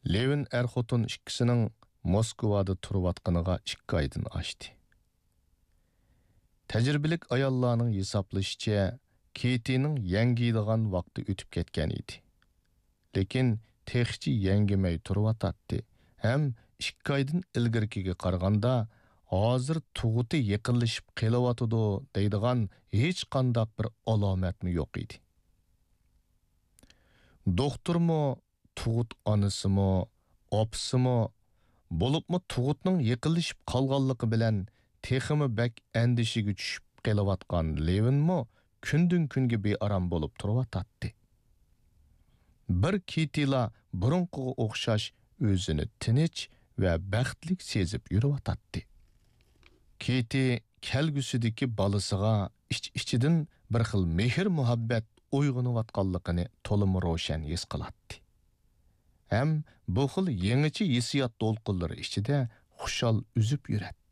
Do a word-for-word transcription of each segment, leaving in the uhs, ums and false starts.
Levin er-xotin ikkisining Moskvada turayotganiga ikki oydan oshdi. Tajribilik ayollarning hisoblashicha, Ketining yangiydigan vaqti o'tib ketgan edi. Lekin texchi yangimay turayotdi. Ham ikki oydan ilgarikiga qaraganda hozir tug'uti yaqinlashib qelyotidi deydigan hech qanday bir alomatmi yo'q edi. Doktormi, tug'ut onasimi, opsimi, bo'libmi tug'utning yaqinlashib qolganligi bilan teximi bak andishiga tushib qelyotgan Levinmi kundan kunga bearam bo'lib turayotdi. Bir Ketila burunqiga o'xshash o'zini tinch va baxtli sezib yurayotdi. Keti kelgusidagi balasiga ich-ichidan bir xil mehr muhabbat uyg'onayotganligini to'liq ro'shan his qiladi. Ham bu xil yangicha hissiyot to'lqinlari ichida xushal uzib yuradi.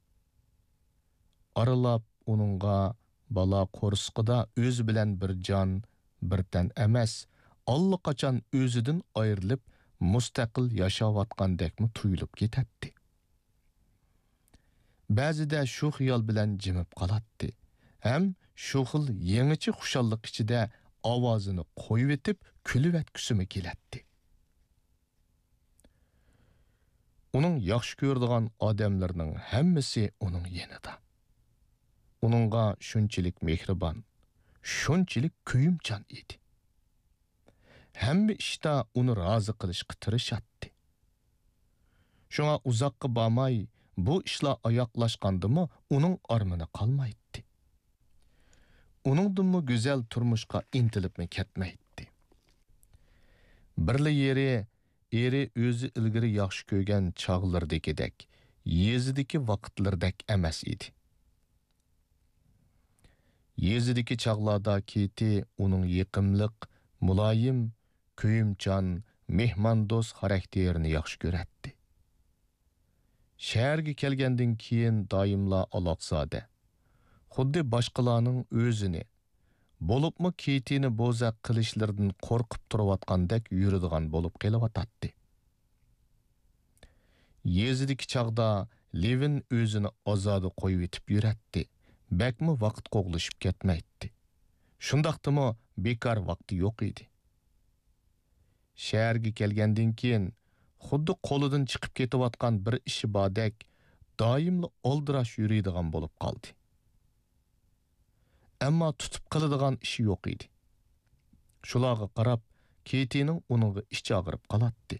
Aralab uningga bala qo'rsqida o'z bilan bir jon, bir tan emas, allaqachon o'zidan ayrilib mustaqil yashayotgandekmi tuyulib ketadi. Ba'zida shu xiyol bilan jimib qoladi. Ham shu xil yangicha xushallik ichida ovozini qo'yib etib kulib etkusimi keladi. Uning yaxshi ko'radigan odamlarning hammasi uning yanida. Uningga shunchalik mehribon, shunchalik kuyimchan edi. Hamma ishda uni rozi qilishga tirishadi. Shunga uzoqqa bormay, bu ishlar oyoqlashgandimi, uning armoni qolmaydi. Uningdimi go'zal turmushga intilibmi ketmaydi. Birli yeri, eri o'zi ilgari yaxshi ko'rgan chog'lardagidek, yezidagi vaqtlardek emas edi. Yezidagi chog'larda Keti uning yiqimliq, muloyim, kuyimchan, mehmondo'st xarakterini yaxshi ko'radi. Shaharga kelgandan keyin doimla aloqzoda. Xuddi boshqalarning o'zini, bo'libmi Ketini bo'zaq qilishlaridan qo'rqib turayotgandek yuradigan bo'lib qelyotdi. Yezidagi chog'da Levin o'zini ozoda qo'yib etib yuradi. Bakmi vaqt qo'g'lishib ketmaydi. Shundaqdimi bekor vaqti yo'q edi. Shaharga kelgandan keyin xuddi qo'lidan chiqib ketayotgan bir ishi bordek doimli oldirash yuradigan bo'lib qoldi. Ammo tutib qiladigan ishi yo'q edi. Shularga qarab Ketining uningga ichi og'rib qoladi.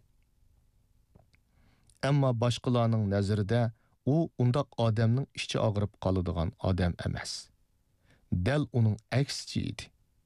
Ammo boshqalarning nazarida u undaq odamning ichi og'rib qoladigan odam emas. Dal uning aksichi edi.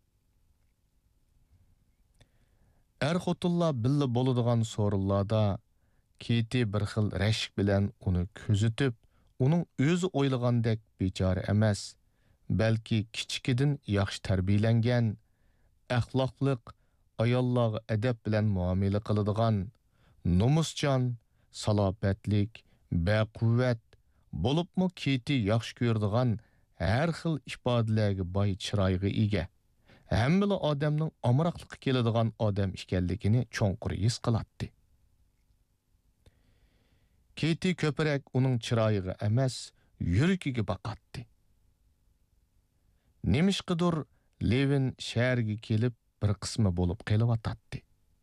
Er-xotinlar billa bo'ladigan so'rinlarda Keti bir xil rashk bilan uni ko'zitib, uning o'zi o'ylagandek bechora emas, balki kichikidan yaxshi tarbiyalangan, axloqliq, ayollarga adab bilan muomala qiladigan, nomuschon, salobatlik, baquvvat, bo'libmi Keti yaxshi ko'radigan har xil ifodalarga boy chiroyga ega. Hammala odamning omroqliqqa keladigan odam ekanligini cho'nqur his qiladi. Keti ko'proq uning chiroyiga emas, yuragiga boqadi. Nemishqidir Levin shaharga kelib bir qismi bo'lib qelyotdi.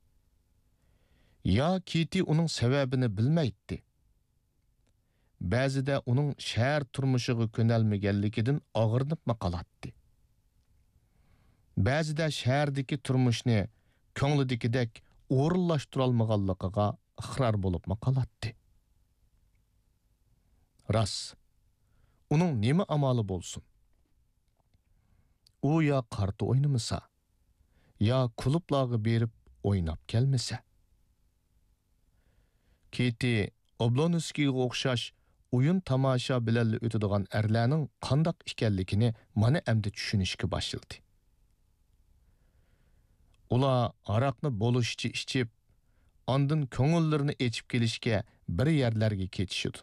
Ya Keti uning sababini bilmaydi. Ba'zida uning shahar turmushiga ko'nalmaganligidan og'rinibmi qoladi. Ba'zida shahardagi turmushni ko'nglidagidek o'rinlashtirib olmaganligiga iqror bo'libmi qoladi. Ras, uning nima amali bo'lsin? U ya qarta o'ynamasa, ya klublarga berib o'ynab kelmasa. Keti Oblonskiga o'xshash o'yin tomosha bilan o'tadigan erlarning qandoq ekanligini mana endi tushunishga boshladi. Ular aroqni bo'lishchi ichib, ondan ko'ngillarini echib kelishga bir yerlarga ketishdi.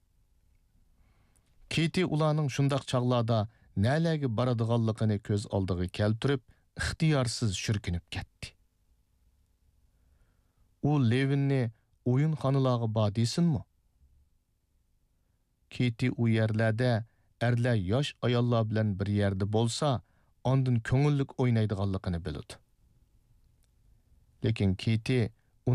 Keti ularning shundoq chog'larda nalarga boradiganligini ko'z oldiga keltirib, ixtiyorsiz shurkinib ketdi. u Levinni o'yinxonalarga bor desinmi? Kiti u yerlarda erlar yosh ayollar bilan bir yerda bo'lsa, ondan ko'ngillik o'ynaydiganligini biladi. Lekin Kiti